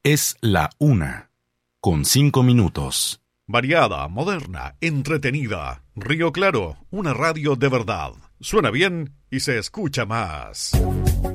Es la 1:05. Variada, moderna, entretenida. Río Claro, una radio de verdad. Suena bien y se escucha más.